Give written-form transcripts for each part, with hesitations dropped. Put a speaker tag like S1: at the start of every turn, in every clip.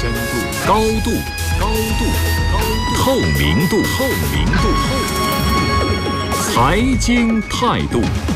S1: 深度、高度、透明度、财经态度。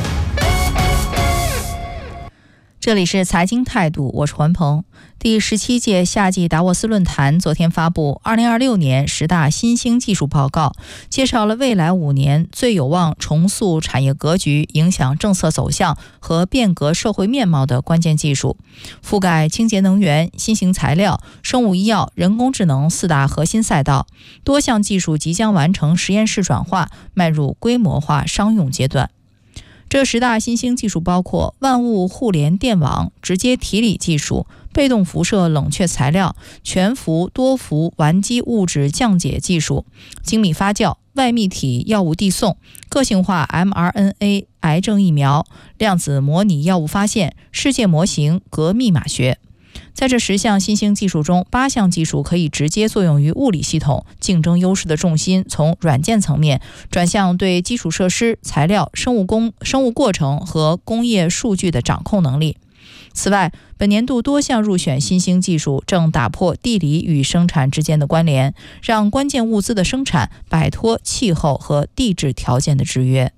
S2: 这里是财经态度，我是环鹏。第17届夏季达沃斯论坛昨天发布2026年10大新兴技术报告，介绍了未来5年最有望重塑产业格局、影响政策走向和变革社会面貌的关键技术，覆盖清洁能源、新型材料、生物医药、人工智能4大核心赛道，多项技术即将完成实验室转化，迈入规模化商用阶段。这10大新兴技术包括万物互联电网、直接提锂技术、被动辐射冷却材料、全幅多幅烷基物质降解技术、精密发酵、外泌体药物递送、个性化 mRNA 癌症疫苗、量子模拟药物发现、世界模型、格密码学。在这10项新兴技术中，8项技术可以直接作用于物理系统，竞争优势的重心从软件层面转向对基础设施、材料、生物过程和工业数据的掌控能力。此外，本年度多项入选新兴技术正打破地理与生产之间的关联，让关键物资的生产摆脱气候和地质条件的制约。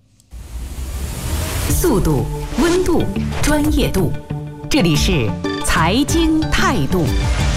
S3: 速度、温度、专业度，这里是财经态度。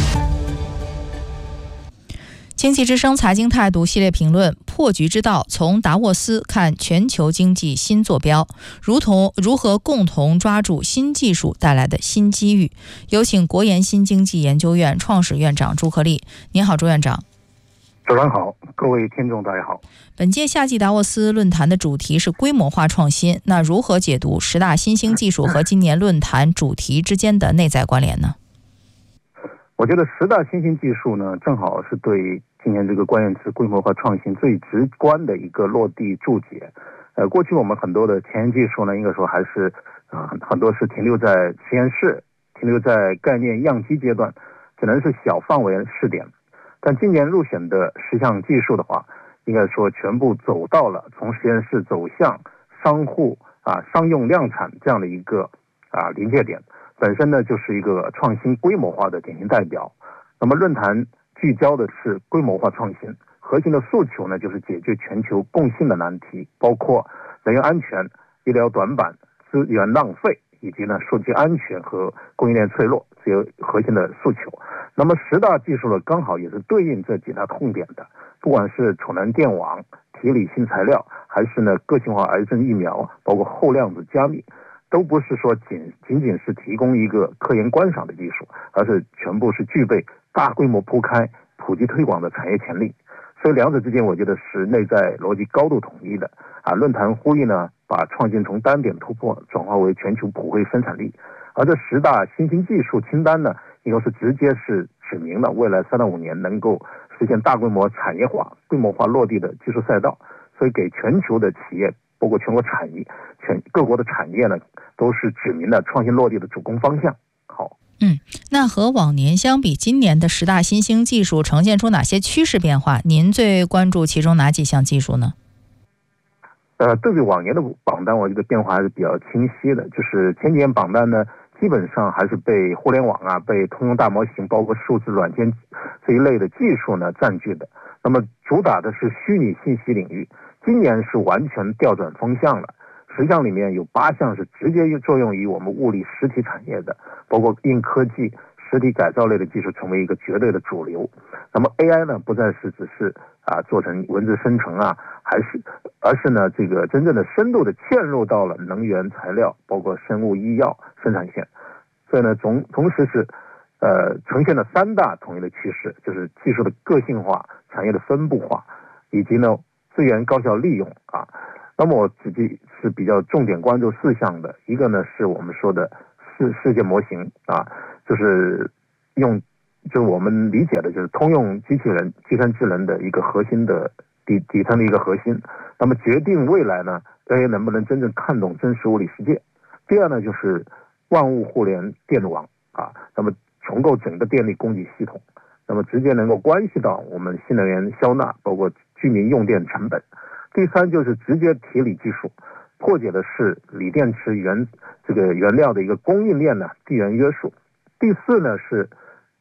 S2: 经济之声财经态度系列评论：破局之道，从达沃斯看全球经济新坐标，如何共同抓住新技术带来的新机遇。有请国研新经济研究院创始院长朱克力。您好，朱院长。
S4: 主持人好，各位听众大家好。
S2: 本届夏季达沃斯论坛的主题是规模化创新，那如何解读10大新兴技术和今年论坛主题之间的内在关联呢？
S4: 我觉得10大新兴技术呢，正好是对今年这个关键词规模化创新最直观的一个落地注解。过去我们很多的前沿技术呢，应该说还是很多是停留在实验室，停留在概念样机阶段，只能是小范围试点。但今年入选的10项技术的话，应该说全部走到了从实验室走向商用量产这样的一个临界点，本身呢就是一个创新规模化的典型代表。那么论坛聚焦的是规模化创新，核心的诉求呢就是解决全球共性的难题，包括能源安全、医疗短板、资源浪费，以及呢数据安全和供应链脆弱这些核心的诉求。那么10大技术呢，刚好也是对应这几大痛点的，不管是储能电网、提锂新材料，还是呢个性化癌症疫苗，包括后量子加密，都不是说仅仅是提供一个科研观赏的技术，而是全部是具备大规模铺开、普及推广的产业潜力。所以两者之间，我觉得是内在逻辑高度统一的。论坛呼吁呢，把创新从单点突破转化为全球普惠生产力。而这10大新兴技术清单呢，应该是直接是指明了未来3到5年能够实现大规模产业化、规模化落地的技术赛道。所以给全球的企业，包括全国产业、各国的产业呢，都是指明了创新落地的主攻方向。好。
S2: 那和往年相比，今年的10大新兴技术呈现出哪些趋势变化？您最关注其中哪几项技术呢？
S4: 对比往年的榜单，我觉得变化还是比较清晰的。就是前几年榜单呢，基本上还是被互联网被通用大模型，包括数字软件这一类的技术呢占据的。那么主打的是虚拟信息领域，今年是完全调转风向了。10项里面有8项是直接作用于我们物理实体产业的，包括硬科技、实体改造类的技术成为一个绝对的主流。那么 AI 呢，不再是只是做成文字生成而是呢这个真正的深度的嵌入到了能源材料，包括生物医药生产线。所以呢同时是呈现了3大统一的趋势，就是技术的个性化、产业的分布化，以及呢资源高效利用那么我自己是比较重点关注4项的。一个呢是我们说的世界模型就是我们理解的就是通用机器人、计算智能的一个核心的底层的一个核心，那么决定未来呢AI能不能真正看懂真实物理世界。第二呢就是万物互联电网那么重构整个电力供给系统，那么直接能够关系到我们新能源消纳，包括居民用电成本。第3就是直接提锂技术，破解的是锂电池原料的一个供应链地缘约束。第4呢是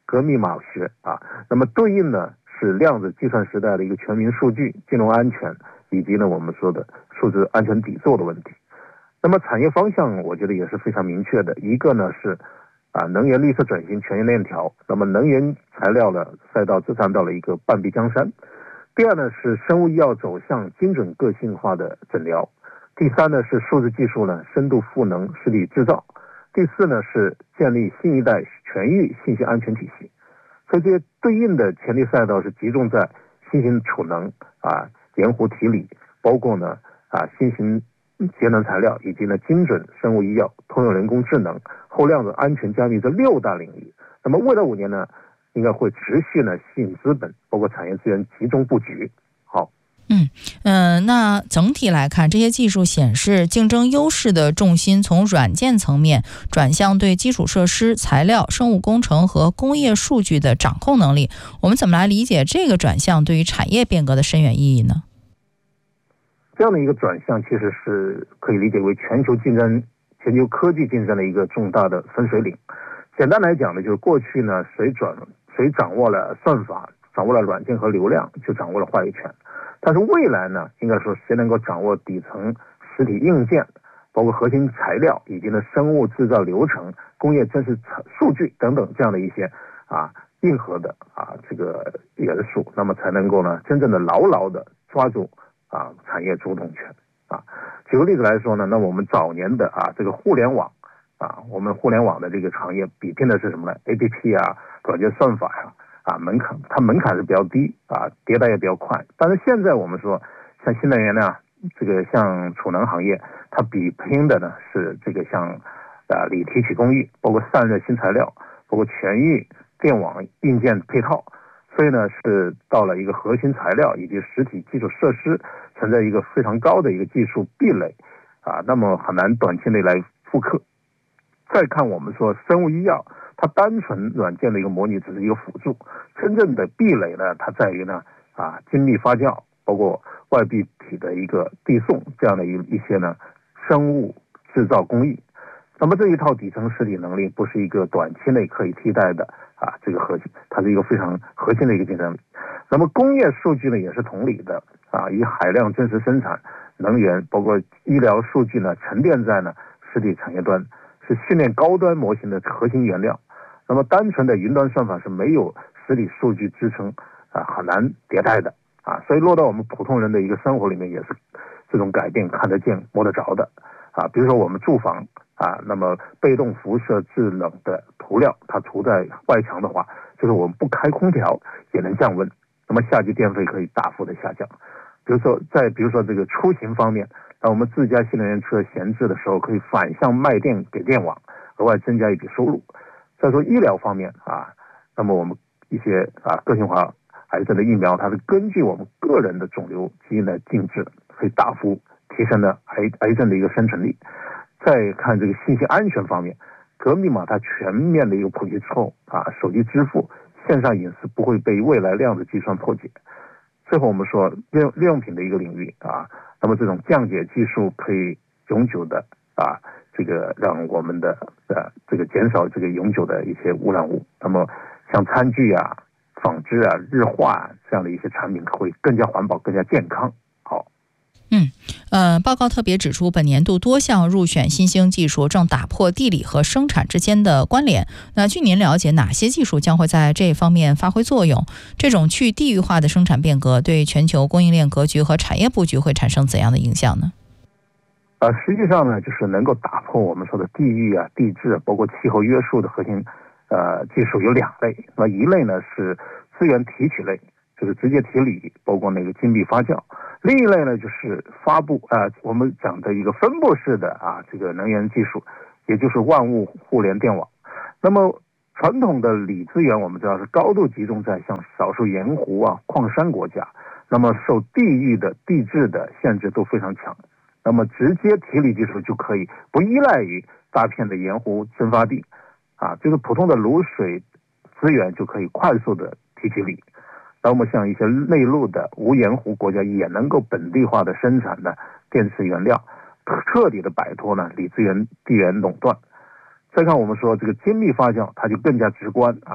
S4: 格密码学啊，那么对应呢是量子计算时代的一个全民数据、金融安全以及呢我们说的数字安全底座的问题。那么产业方向我觉得也是非常明确的，一个呢是能源绿色转型全链条，那么能源材料的赛道站到了一个半壁江山。第二呢是生物医药走向精准个性化的诊疗。第三呢是数字技术呢深度赋能实体制造。第四呢是建立新一代全域信息安全体系。所以这些对应的潜力赛道是集中在新型储能盐湖提锂，包括呢新型节能材料以及呢精准生物医药、通用人工智能、后量子安全加密这6大领域。那么未来5年呢，应该会持续呢吸引资本，包括产业资源集中布局。好。
S2: 那整体来看，这些技术显示竞争优势的重心从软件层面转向对基础设施、材料、生物工程和工业数据的掌控能力。我们怎么来理解这个转向对于产业变革的深远意义呢？
S4: 这样的一个转向其实是可以理解为全球科技竞争的一个重大的分水岭。简单来讲呢，就是过去呢谁掌握了算法，掌握了软件和流量，就掌握了话语权。但是未来呢，应该说谁能够掌握底层实体硬件，包括核心材料以及呢生物制造流程、工业真实数据等等这样的一些硬核的这个元素，那么才能够呢真正的牢牢的抓住产业主动权举个例子来说呢，那我们早年的这个互联网我们互联网的这个行业比拼的是什么呢 ？APP 软件算法门槛是比较低迭代也比较快。但是现在我们说像新能源呢，这个像储能行业，它比拼的呢是这个像锂提取工艺，包括散热新材料，包括全域电网硬件配套。所以呢是到了一个核心材料以及实体基础设施存在一个非常高的一个技术壁垒那么很难短期内来复刻。再看我们说生物医药，它单纯软件的一个模拟只是一个辅助，真正的壁垒呢它在于呢精密发酵，包括外壁体的一个递送这样的一些呢生物制造工艺。那么这一套底层实体能力不是一个短期内可以替代的这个核心，它是一个非常核心的一个竞争力。那么工业数据呢也是同理的以海量真实生产能源包括医疗数据呢沉淀在呢实体产业端，是训练高端模型的核心原料。那么单纯的云端算法是没有实体数据支撑很难迭代的所以落到我们普通人的一个生活里面也是这种改变看得见摸得着的比如说我们住房那么被动辐射制冷的涂料它涂在外墙的话，就是我们不开空调也能降温，那么夏季电费可以大幅的下降。比如说这个出行方面，当我们自家新能源车闲置的时候，可以反向卖电给电网，额外增加一笔收入。再说医疗方面那么我们一些个性化癌症的疫苗，它是根据我们个人的肿瘤基因来定制，可以大幅提升了癌症的一个生存力。再看这个信息安全方面，格密码它全面的一个普及之后手机支付线上隐私不会被未来量子计算破解。最后我们说日用品的一个领域那么这种降解技术可以永久的这个让我们的这个减少这个永久的一些污染物。那么像餐具纺织日化这样的一些产品会更加环保更加健康。好。
S2: 报告特别指出，本年度多项入选新兴技术正打破地理和生产之间的关联。那据您了解，哪些技术将会在这方面发挥作用？这种去地域化的生产变革对全球供应链格局和产业布局会产生怎样的影响呢？
S4: 实际上呢，就是能够打破我们说的地域地质包括气候约束的核心技术有2类。那一类呢是资源提取类，就是直接提锂，包括那个精密发酵。另一类呢就是发布我们讲的一个分布式的这个能源技术，也就是万物互联电网。那么传统的锂资源我们知道是高度集中在像少数盐湖矿山国家，那么受地域的地质的限制都非常强。那么直接提锂技术就可以不依赖于大片的盐湖蒸发地就是普通的卤水资源就可以快速的提取锂。那么像一些内陆的无盐湖国家也能够本地化的生产的电池原料，彻底的摆脱呢锂资源地缘垄断。再看我们说这个精密发酵，它就更加直观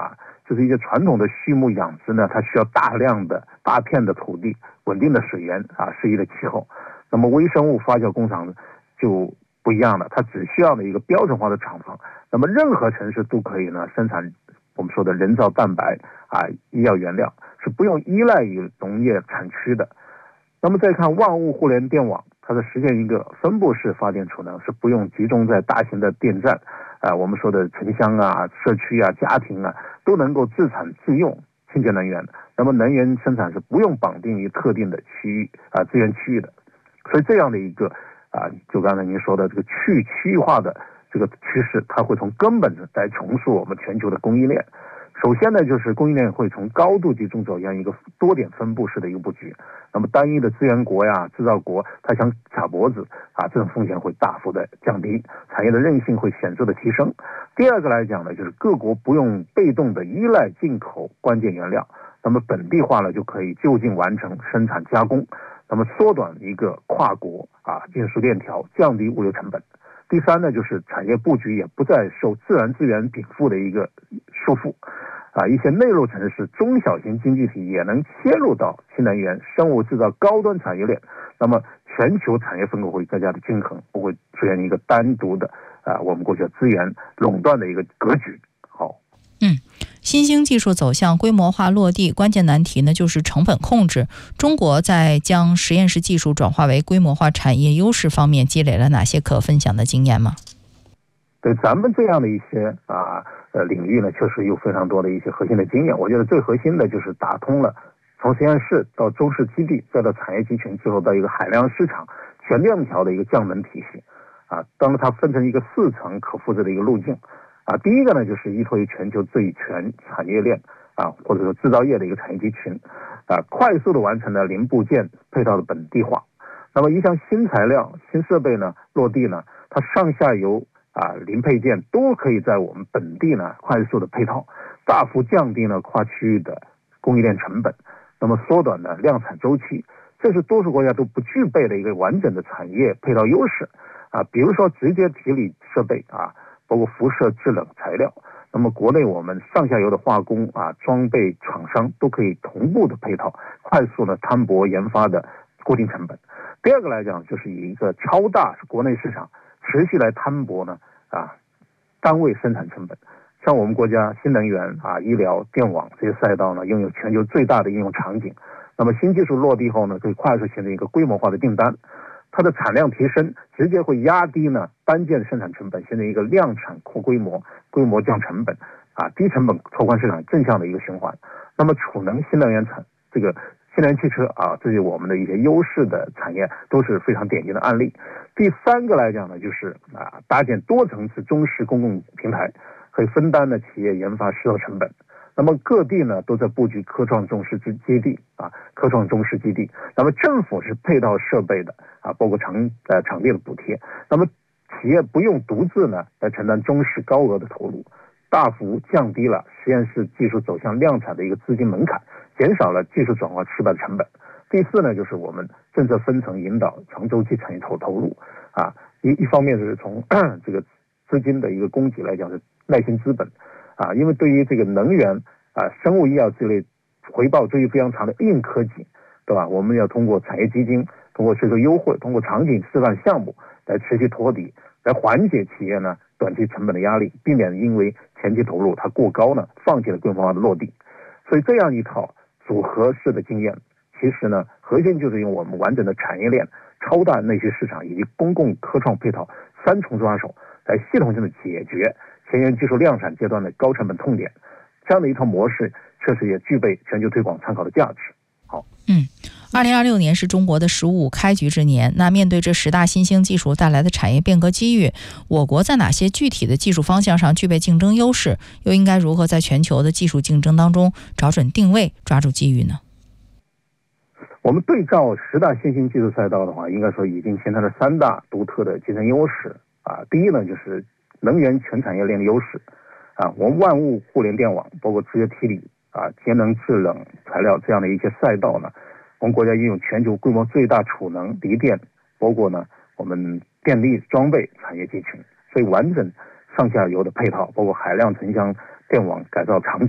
S4: 就是一些传统的畜牧养殖呢，它需要大片的土地、稳定的水源适宜的气候。那么微生物发酵工厂就不一样了，它只需要的一个标准化的厂房。那么任何城市都可以呢生产我们说的人造蛋白医药原料，是不用依赖于农业产区的。那么再看万物互联电网，它是实现一个分布式发电储能，是不用集中在大型的电站我们说的城乡社区家庭都能够自产自用清洁能源。那么能源生产是不用绑定于特定的区域资源区域的。所以这样的一个就刚才您说的这个去区域化的这个趋势，它会从根本来重塑我们全球的供应链。首先呢，就是供应链会从高度集中走向一个多点分布式的一个布局。那么单一的资源国制造国，它想卡脖子这种风险会大幅的降低，产业的韧性会显著的提升。第二个来讲呢，就是各国不用被动的依赖进口关键原料，那么本地化了就可以就近完成生产加工，那么缩短一个跨国运输链条，降低物流成本。第三呢，就是产业布局也不再受自然资源禀赋的一个束缚一些内陆城市、中小型经济体也能切入到新能源、生物制造高端产业链，那么全球产业分工会更加的均衡，不会出现一个单独的我们过去的资源垄断的一个格局。好，
S2: 新兴技术走向规模化落地，关键难题呢就是成本控制。中国在将实验室技术转化为规模化产业优势方面积累了哪些可分享的经验吗？
S4: 对咱们这样的一些领域呢，确实有非常多的一些核心的经验。我觉得最核心的就是打通了从实验室到中试基地，再到产业集群，最后到一个海量市场全链条的一个降门体系当然它分成一个4层可复制的一个路径第一个呢，就是依托于全球最全产业链或者说制造业的一个产业集群快速的完成了零部件配套的本地化。那么一项新材料、新设备呢落地呢，它上下游零配件都可以在我们本地呢快速的配套，大幅降低了跨区域的供应链成本，那么缩短了量产周期。这是多数国家都不具备的一个完整的产业配套优势比如说直接提锂设备包括辐射制冷材料，那么国内我们上下游的化工装备厂商都可以同步的配套，快速的摊薄研发的固定成本。第二个来讲，就是以一个超大国内市场持续来摊薄呢单位生产成本。像我们国家新能源医疗、电网这些赛道呢，拥有全球最大的应用场景。那么新技术落地后呢，可以快速形成一个规模化的订单，它的产量提升，直接会压低呢单件生产成本，形成一个量产扩规模，规模降成本低成本拓宽市场正向的一个循环。那么储能、新能源这个新能源汽车这些我们的一些优势的产业都是非常典型的案例。第三个来讲呢，就是搭建多层次中式公共平台，可以分担呢企业研发试错成本。那么各地呢都在布局科创中试基地科创中试基地。那么政府是配套设备的包括场地的补贴。那么企业不用独自呢来承担中试高额的投入，大幅降低了实验室技术走向量产的一个资金门槛，减少了技术转化失败的成本。第四呢，就是我们政策分层引导长周期产业投入一方面是从这个资金的一个供给来讲是耐心资本因为对于这个能源生物医药这类回报追求非常长的硬科技，对吧？我们要通过产业基金，通过税收优惠，通过场景示范项目来持续托底，来缓解企业呢短期成本的压力，避免因为前期投入它过高呢放弃了规模化的落地。所以这样一套组合式的经验，其实呢核心就是用我们完整的产业链、超大内需市场以及公共科创配套3重抓手，来系统性的解决前沿技术量产阶段的高成本痛点。这样的一套模式确实也具备全球推广参考的价值。好
S2: ，2026年是中国的15开局之年。那面对这10大新兴技术带来的产业变革机遇，我国在哪些具体的技术方向上具备竞争优势？又应该如何在全球的技术竞争当中找准定位，抓住机遇呢？
S4: 我们对照10大新兴技术赛道的话，应该说已经形成了3大独特的竞争优势第一呢，就是能源全产业链的优势我们万物互联电网，包括直接提锂节能制冷材料这样的一些赛道呢，我们国家拥有全球规模最大储能、锂电，包括呢我们电力装备产业集群，所以完整上下游的配套，包括海量城乡电网改造场景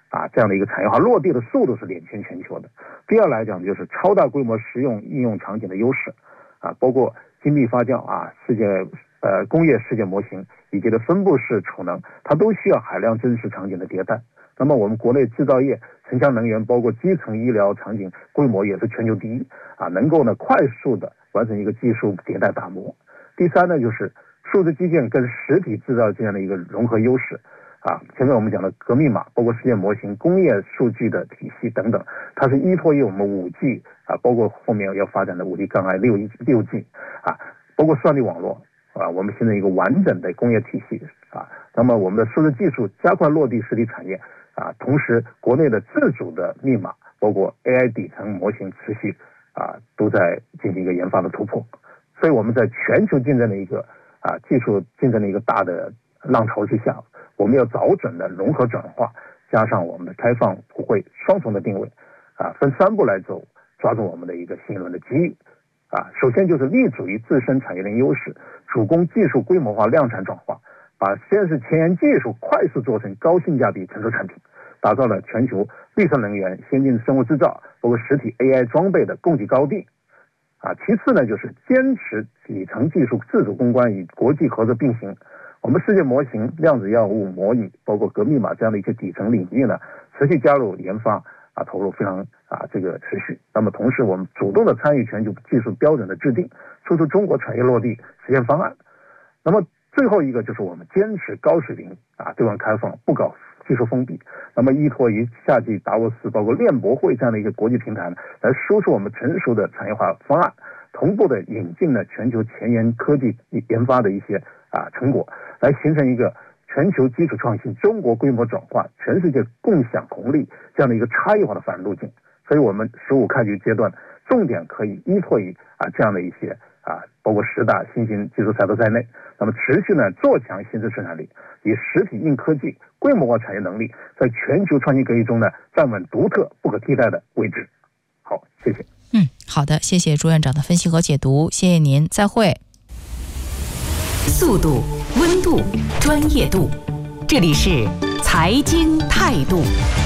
S4: 这样的一个产业化落地的速度是领先全球的。第二来讲就是超大规模实用应用场景的优势包括精密发酵工业世界模型以及的分布式储能，它都需要海量真实场景的迭代。那么我们国内制造业、城乡能源包括基层医疗场景规模也是全球第一能够呢快速的完成一个技术迭代打磨。第三呢就是数字基建跟实体制造这样的一个融合优势前面我们讲的革命码包括世界模型、工业数据的体系等等，它是依托于我们5G包括后面要发展的5G 杠 6G 包括算力网络我们现在一个完整的工业体系那么我们的数字技术加快落地实体产业同时国内的自主的密码包括 AI 底层模型持续都在进行一个研发的突破。所以我们在全球竞争的一个技术竞争的一个大的浪潮之下，我们要找准的融合转化，加上我们的开放普惠双重的定位分3步来走，抓住我们的一个新一轮的机遇首先就是立足于自身产业链优势，主攻技术规模化量产转化，把实验室前沿技术快速做成高性价比成熟产品，打造了全球绿色能源、先进生物制造包括实体 AI 装备的供给高地其次呢就是坚持底层技术自主攻关与国际合作并行。我们世界模型、量子药物模拟包括革密码这样的一些底层领域呢持续加入研发投入非常这个持续。那么同时我们主动的参与全球技术标准的制定，促出中国产业落地实现方案。那么最后一个就是我们坚持高水平对外开放，不搞技术封闭。那么依托于夏季达沃斯包括链博会这样的一个国际平台来输出我们成熟的产业化方案，同步的引进了全球前沿科技研发的一些成果，来形成一个全球基础创新、中国规模转化、全世界共享红利这样的一个差异化的发展路径。所以我们15开局阶段重点可以依托于这样的一些包括10大新兴技术赛道在内，那么持续呢做强新质生产力，以实体硬科技规模化产业能力，在全球创新格局中呢站稳独特不可替代的位置。好，谢谢。
S2: 好的，谢谢朱院长的分析和解读，谢谢您，再会。
S3: 速度、温度、专业度，这里是财经态度。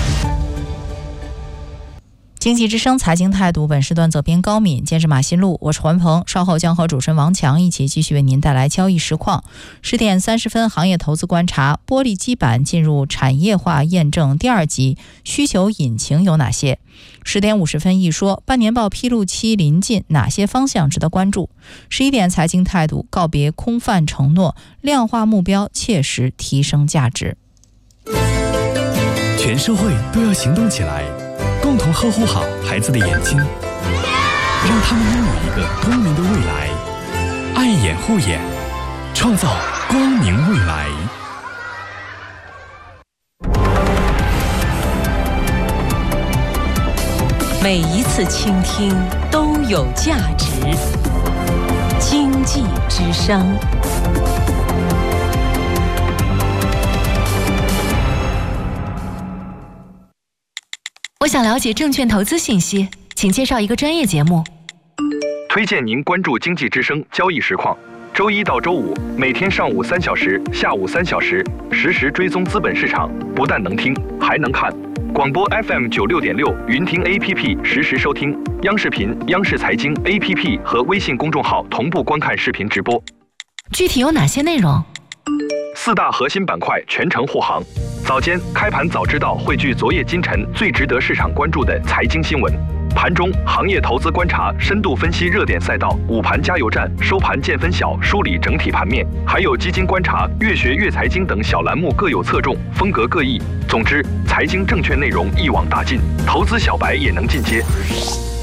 S2: 经济之声财经态度，本时段责编高敏，监制马新路，我是环鹏。稍后将和主持人王强一起继续为您带来交易实况。10点30分，行业投资观察：玻璃基板进入产业化验证第2级，需求引擎有哪些？10点50分，一说半年报披露期临近，哪些方向值得关注？11点财经态度，告别空泛承诺，量化目标，切实提升价值。
S1: 全社会都要行动起来，共同呵护好孩子的眼睛，让他们拥有一个光明的未来。爱眼护眼，创造光明未来。
S3: 每一次倾听都有价值。经济之声。我想了解证券投资信息，请介绍一个专业节目。
S5: 推荐您关注经济之声交易实况，周一到周五每天上午3小时、下午3小时，实时追踪资本市场，不但能听，还能看。广播 FM 96.6，云听 APP 实时收听，央视频、央视财经 APP 和微信公众号同步观看视频直播。
S3: 具体有哪些内容
S5: ？4大核心板块全程护航。早间开盘早知道汇聚昨夜今晨最值得市场关注的财经新闻，盘中行业投资观察深度分析热点赛道，午盘加油站收盘见分晓梳理整体盘面，还有基金观察、越学越财经等小栏目各有侧重，风格各异。总之，财经证券内容一网打尽，投资小白也能进阶。